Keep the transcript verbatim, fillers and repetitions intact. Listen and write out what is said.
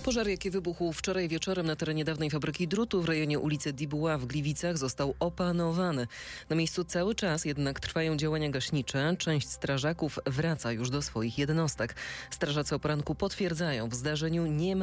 Pożar, jaki wybuchł wczoraj wieczorem na terenie dawnej fabryki drutu w rejonie ulicy Dibuła w Gliwicach, został opanowany. Na miejscu cały czas jednak trwają działania gaśnicze. Część strażaków wraca już do swoich jednostek. Strażacy o poranku potwierdzają, w zdarzeniu nie ma